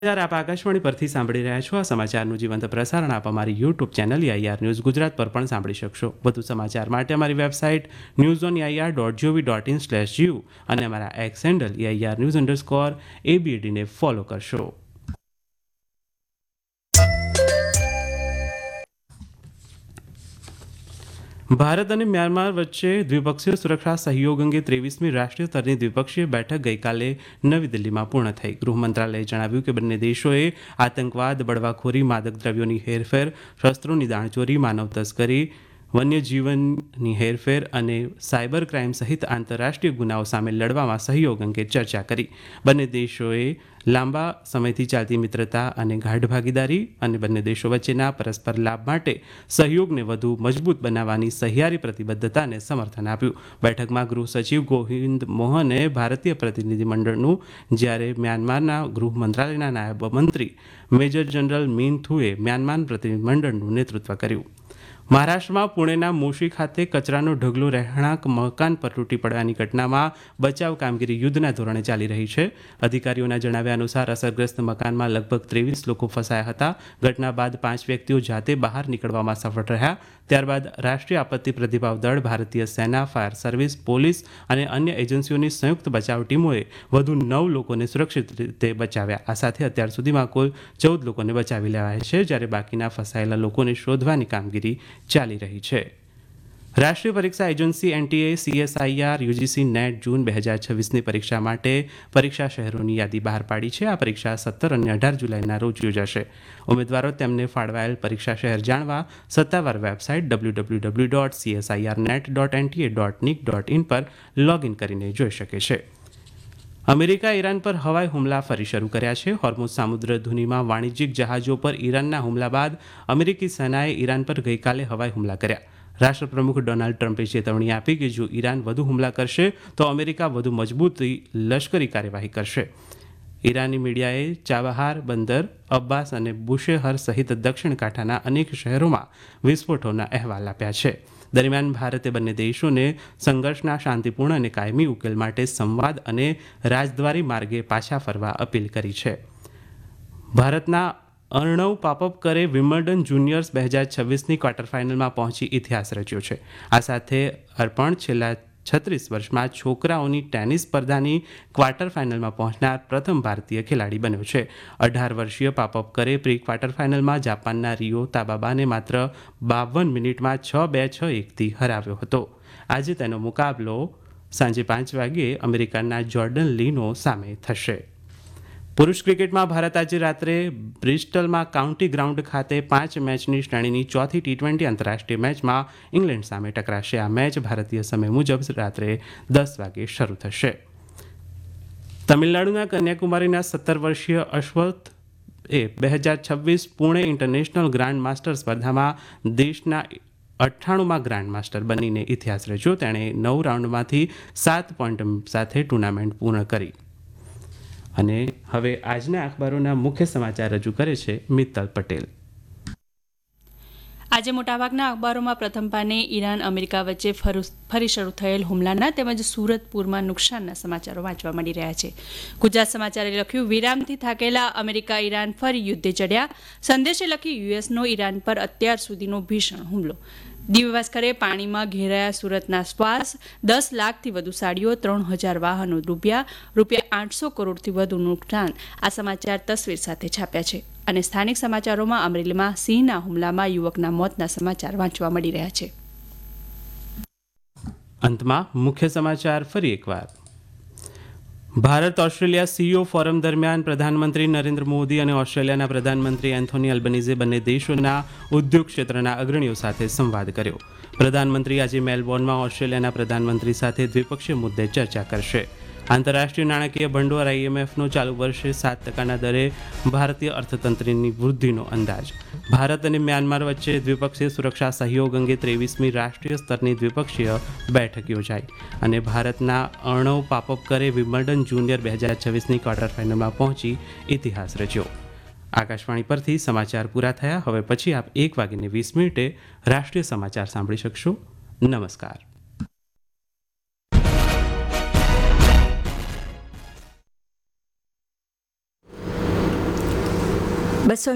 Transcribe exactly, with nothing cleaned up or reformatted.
નમસ્કાર, આપ આકાશવાણી પરથી સાંભળી રહ્યા છો. આ સમાચારનું જીવંત પ્રસારણ આપ અમારી YouTube channel IR news Gujarat પર પણ સાંભળી શકશો. વધુ સમાચાર માટે અમારી website news on IR dot GOV dot in slash you અને અમારા x handle IR news underscore એબીડીને follow કરશો. ભારત અને મ્યાનમાર વચ્ચે દ્વિપક્ષીય સુરક્ષા સહયોગ અંગે ત્રેવીસમી રાષ્ટ્રીય સ્તરની દ્વિપક્ષીય બેઠક ગઈકાલે નવી દિલ્હીમાં પૂર્ણ થઈ. ગૃહ મંત્રાલયે જણાવ્યું કે બંને દેશોએ આતંકવાદ, બળવાખોરી, માદક દ્રવ્યોની હેરફેર, શસ્ત્રોની દાણચોરી, માનવ તસ્કરી, વન્યજીવનની હેરફેર અને સાયબર ક્રાઇમ સહિત આંતરરાષ્ટ્રીય ગુનાઓ સામે લડવામાં સહયોગ અંગે ચર્ચા કરી. બંને દેશોએ લાંબા સમયથી ચાલતી મિત્રતા અને ગાઢ ભાગીદારી અને બંને દેશો વચ્ચેના પરસ્પર લાભ માટે સહયોગને વધુ મજબૂત બનાવવાની સહિયારી પ્રતિબદ્ધતાને સમર્થન આપ્યું. બેઠકમાં ગૃહ સચિવ ગોવિંદ મોહને ભારતીય પ્રતિનિધિમંડળનું, જ્યારે મ્યાનમારના ગૃહ મંત્રાલયના નાયબ મંત્રી મેજર જનરલ મીન થુએ મ્યાનમાર પ્રતિનિધિમંડળનું નેતૃત્વ કર્યું. મહારાષ્ટ્રમાં પુણેના મોશી ખાતે કચરાનો ઢગલો રહેણાંક મકાન પર તૂટી પડવાની ઘટનામાં બચાવ કામગીરી યુદ્ધના ધોરણે ચાલી રહી છે. અધિકારીઓના જણાવ્યા અનુસાર અસરગ્રસ્ત મકાનમાં લગભગ ત્રેવીસ લોકો ફસાયા હતા. ઘટના બાદ પાંચ વ્યક્તિઓ જાતે બહાર નીકળવામાં સફળ રહ્યા. ત્યારબાદ રાષ્ટ્રીય આપત્તિ પ્રતિભાવ દળ, ભારતીય સેના, ફાયર સર્વિસ, પોલીસ અને અન્ય એજન્સીઓની સંયુક્ત બચાવ ટીમોએ વધુ નવ લોકોને સુરક્ષિત રીતે બચાવ્યા. આ સાથે અત્યાર સુધીમાં કુલ ચૌદ લોકોને બચાવી લેવાયા છે, જ્યારે બાકીના ફસાયેલા લોકોને શોધવાની કામગીરી ચાલી રહી છે. રાષ્ટ્રીય પરીક્ષા agency NTA CSIR UGC net જૂન બે હજાર છવ્વીસની પરીક્ષા માટે પરીક્ષા શહેરોની યાદી બહાર પાડી છે. આ પરીક્ષા સત્તર અને અઢાર જુલાઈના રોજ યોજાશે. ઉમેદવારો તેમને ફાળવાયેલ પરીક્ષા શહેર જાણવા સત્તાવાર website W W W dot CSIR net dot NTA dot Nick dot in પર લોગિન કરીને જોઈ શકે છે. અમેરિકા ઈરાન પર હવાઈ હુમલા ફરી શરૂ કર્યા છે. હોર્મુઝ સામુદ્ર ધુનીમાં વાણિજ્યિક જહાજો પર ઈરાનના હુમલા બાદ અમેરિકી સેનાએ ઈરાન પર ગઈકાલે હવાઈ હુમલા કર્યા. રાષ્ટ્રપ્રમુખ ડોનાલ્ડ ટ્રમ્પે ચેતવણી આપી કે જો ઈરાન વધુ હુમલા કરશે તો અમેરિકા વધુ મજબૂતી લશ્કરી કાર્યવાહી કરશે. ઈરાની મીડિયાએ ચાબહાર બંદર, અબ્બાસ અને બુશેહર સહિત દક્ષિણ કાંઠાના અનેક શહેરોમાં વિસ્ફોટોના અહેવાલ આપ્યા છે. દરમિયાન ભારતે બંને દેશોને સંઘર્ષના શાંતિપૂર્ણ અને કાયમી ઉકેલ માટે સંવાદ અને રાજદ્વારી માર્ગે પાછા ફરવા અપીલ કરી છે. ભારતના અર્ણવ પાપપકરે વિમ્બલ્ડન જુનિયર્સ બે હજાર છવ્વીસની ક્વાર્ટર ફાઇનલમાં પહોંચી ઇતિહાસ રચ્યો છે. આ સાથે અર્પણ છેલ્લા છત્રીસ વર્ષમાં છોકરાઓની ટેનિસ સ્પર્ધાની ક્વાર્ટર ફાઇનલમાં પહોંચનાર પ્રથમ ભારતીય ખેલાડી બન્યો છે. અઢાર વર્ષીય પાપપકરે પ્રી ક્વાર્ટર ફાઇનલમાં જાપાનના રિયો તાબાબાને માત્ર બાવન મિનિટમાં છ બે છ એકથી હરાવ્યો હતો. આજે તેનો મુકાબલો સાંજે પાંચ વાગ્યે અમેરિકાના જોર્ડન લીનો સામે થશે. પુરુષ ક્રિકેટમાં ભારત આજે રાત્રે બ્રિસ્ટલમાં કાઉન્ટી ગ્રાઉન્ડ ખાતે પાંચ મેચની શ્રેણીની ચોથી ટી ટ્વેન્ટી આંતરરાષ્ટ્રીય મેચમાં ઇંગ્લેન્ડ સામે ટકરાશે. આ મેચ ભારતીય સમય મુજબ રાત્રે દસ વાગે શરૂ થશે. તમિલનાડુના કન્યાકુમારીના સત્તર વર્ષીય અશ્વથ એ બે હજાર છવ્વીસ પુણે ઇન્ટરનેશનલ ગ્રાન્ડ માસ્ટર સ્પર્ધામાં દેશના અઠ્ઠાણુંમાં ગ્રાન્ડ માસ્ટર બનીને ઇતિહાસ રચ્યો. તેણે નવ રાઉન્ડમાંથી સાત પોઈન્ટ સાથે ટુર્નામેન્ટ પૂર્ણ કરી. અને હવે આજના અખબારોના મુખ્ય સમાચાર રજૂ કરે છે મિત્તલ પટેલ. આજે મોટાભાગના અખબારોમાં પ્રથમ પાને ઈરાન અમેરિકા વચ્ચે ફરી શરૂ થયેલ હુમલાના તેમજ સુરતપુરમાં નુકસાનના સમાચારો વાંચવા મળી રહ્યા છે. ગુજરાત સમાચારે લખ્યું, વિરામથી થાકેલા અમેરિકા ઈરાન ફરી યુદ્ધે ચડ્યા. સંદેશે લખી, યુએસનો ઈરાન પર અત્યાર સુધીનો ભીષણ હુમલો. દિવ્ય ભાસ્કરે પાણીમાં ઘેરાયા સુરતના શ્વાસ, દસ લાખથી વધુ સાડીઓ, ત્રણ હજાર વાહનો ડૂબ્યા, રૂપિયા આઠસો કરોડથી વધુ નુકસાન. આ સમાચાર તસવીર સાથે છાપ્યા છે. અને સ્થાનિક સમાચારોમાં અમરેલીમાં સિંહના હુમલામાં યુવકના મોતના સમાચાર વાંચવા મળી રહ્યા છે. અંતમાં મુખ્ય સમાચાર ફરી એકવાર. ભારત ઓસ્ટ્રેલિયા સીઈઓ ફોરમ દરમિયાન પ્રધાનમંત્રી નરેન્દ્ર મોદી અને ઓસ્ટ્રેલિયાના પ્રધાનમંત્રી એન્થોની અલ્બનીઝે બંને દેશોના ઉદ્યોગ ક્ષેત્રના અગ્રણીઓ સાથે સંવાદ કર્યો. પ્રધાનમંત્રી આજે મેલબોર્નમાં ઓસ્ટ્રેલિયાના પ્રધાનમંત્રી સાથે દ્વિપક્ષીય મુદ્દે ચર્ચા કરશે. આંતરરાષ્ટ્રીય નાણાકીય ભંડોળ આઈએમએફનો ચાલુ વર્ષે સાત ટકાના દરે ભારતીય અર્થતંત્રની વૃદ્ધિનો અંદાજ. ભારત અને મ્યાનમાર વચ્ચે દ્વિપક્ષીય સુરક્ષા સહયોગ અંગે ત્રેવીસમી રાષ્ટ્રીય સ્તરની દ્વિપક્ષીય બેઠક યોજાઈ. અને ભારતના અર્ણવ પાપપકરે વિમ્બલ્ડન જુનિયર બે હજાર છવ્વીસની ક્વાર્ટર ફાઇનલમાં પહોંચી ઇતિહાસ રચ્યો. આકાશવાણી પરથી સમાચાર પૂરા થયા. હવે પછી આપ એક વાગીને વીસ મિનિટે રાષ્ટ્રીય સમાચાર સાંભળી શકશો. નમસ્કાર. બસો